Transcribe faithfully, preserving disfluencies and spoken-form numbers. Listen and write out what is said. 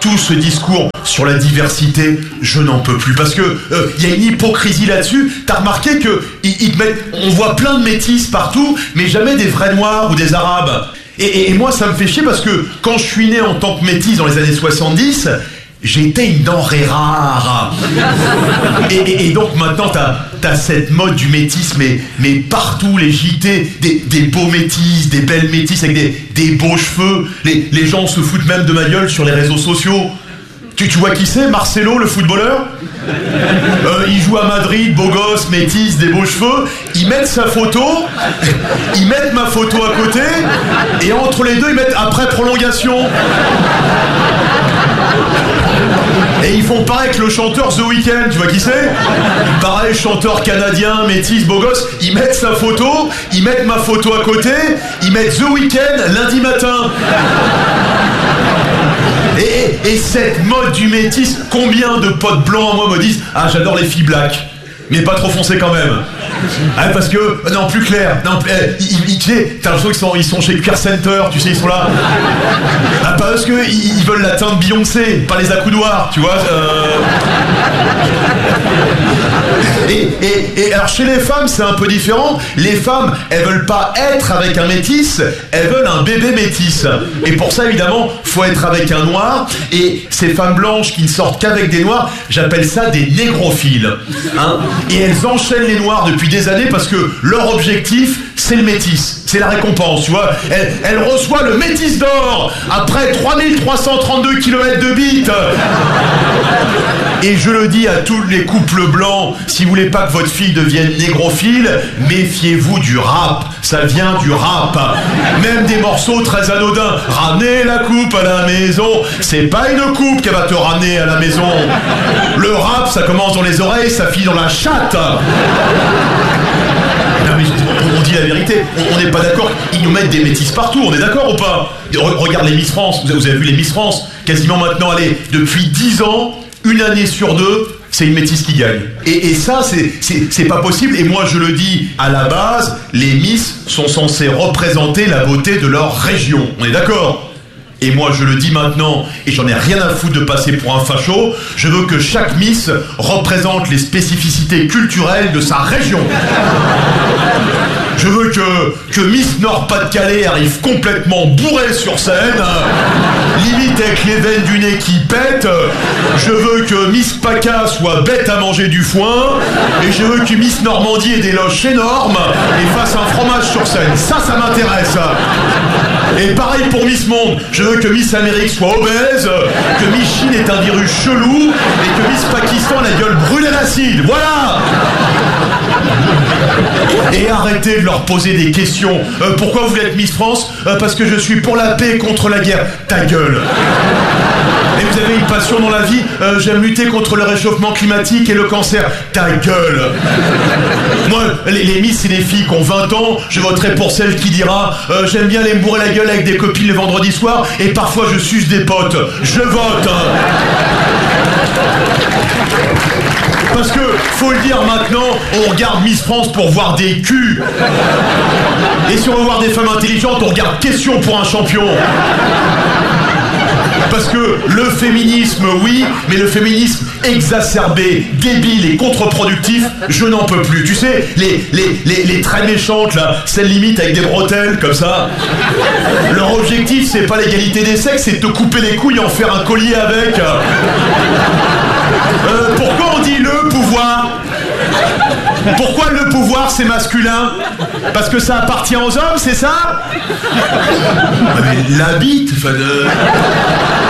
tout ce discours sur la diversité, je n'en peux plus. Parce que il euh, y a une hypocrisie là-dessus. T'as remarqué que ils, ils te mettent, on voit plein de métis partout, mais jamais des vrais noirs ou des arabes. Et, et, et moi, ça me fait chier parce que quand je suis né en tant que métis dans les années soixante-dix, j'étais une denrée rare. Et, et, et donc maintenant, t'as, t'as cette mode du métis, mais, mais partout, les J T, des, des beaux métis, des belles métis avec des, des beaux cheveux. Les, les gens se foutent même de ma gueule sur les réseaux sociaux. Tu, tu vois qui c'est, Marcelo, le footballeur? euh, Il joue à Madrid, beau gosse, métis, des beaux cheveux. Ils mettent sa photo, ils mettent ma photo à côté, et entre les deux, ils mettent après prolongation. Et ils font pareil avec le chanteur The Weeknd, tu vois qui c'est? Pareil, chanteur canadien, métis, beau gosse, ils mettent sa photo, ils mettent ma photo à côté, ils mettent The Weeknd lundi matin. Et, et, et cette mode du métis, combien de potes blancs à moi me disent « Ah, j'adore les filles black, mais pas trop foncées quand même. » Ah, parce que, non, plus clair, non, eh, ils, ils, tu sais, t'as l'impression qu'ils sont, ils sont chez Queer Center, tu sais, ils sont là. Ah, parce que ils, ils veulent la teinte Beyoncé, pas les accoudoirs, tu vois. Euh... Et, et, et alors chez les femmes, c'est un peu différent. Les femmes, elles veulent pas être avec un métis, elles veulent un bébé métis. Et pour ça, évidemment, faut être avec un noir. Et ces femmes blanches qui ne sortent qu'avec des noirs, j'appelle ça des négrophiles. Hein, et elles enchaînent les noirs depuis des années parce que leur objectif, c'est le métis. C'est la récompense, tu vois. Elle, elle reçoit le métis d'or après trois mille trois cent trente-deux kilomètres de bite. Et je le dis à tous les couples blancs, si vous voulez pas que votre fille devienne négrophile, méfiez-vous du rap. Ça vient du rap. Même des morceaux très anodins. Ramener la coupe à la maison. C'est pas une coupe qu'elle va te ramener à la maison. Le rap, ça commence dans les oreilles, ça finit dans la chatte. Non mais on dit la vérité, on n'est pas d'accord, ils nous mettent des métis partout, on est d'accord ou pas? Regarde les Miss France, vous avez vu les Miss France, quasiment maintenant, allez, depuis dix ans, une année sur deux, c'est une métisse qui gagne. Et, et ça, c'est, c'est, c'est pas possible, et moi je le dis, à la base, les Miss sont censées représenter la beauté de leur région, on est d'accord? Et moi je le dis maintenant, et j'en ai rien à foutre de passer pour un facho, je veux que chaque Miss représente les spécificités culturelles de sa région. Je veux que, que Miss Nord-Pas-de-Calais arrive complètement bourrée sur scène, limite avec les veines du nez qui pètent. Je veux que Miss PACA soit bête à manger du foin. Et je veux que Miss Normandie ait des loches énormes et fasse un fromage sur scène. Ça, ça m'intéresse. Et pareil pour Miss Monde. Je veux que Miss Amérique soit obèse, que Miss Chine ait un virus chelou et que Miss Pakistan ait la gueule brûlée d'acide. Voilà. Et arrêtez de leur poser des questions. Euh, pourquoi vous voulez être Miss France? euh, Parce que je suis pour la paix et contre la guerre. Ta gueule. Et vous avez une passion dans la vie? euh, J'aime lutter contre le réchauffement climatique et le cancer. Ta gueule. Moi, les, les Miss, c'est des filles qui ont vingt ans. Je voterai pour celle qui dira euh, j'aime bien les me bourrer la gueule avec des copines le vendredi soir et parfois je suce des potes. Je vote. Parce que, faut le dire maintenant, on regarde Miss France pour voir des culs. Et si on veut voir des femmes intelligentes, on regarde Question pour un champion. Parce que le féminisme, oui, mais le féminisme exacerbé, débile et contre-productif, je n'en peux plus. Tu sais, les, les, les, les très méchantes, là, celles limite avec des bretelles, comme ça. Leur objectif, c'est pas l'égalité des sexes, c'est de te couper les couilles et en faire un collier avec. Euh, pourquoi on dit le pouvoir? Pourquoi le pouvoir c'est masculin? Parce que ça appartient aux hommes, c'est ça? Mais la bite, enfin de...